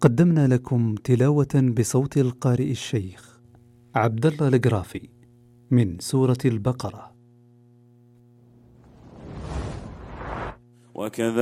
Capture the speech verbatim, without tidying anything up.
قدمنا لكم تلاوة بصوت القارئ الشيخ عبد الله القرافي من سورة البقرة. وكذا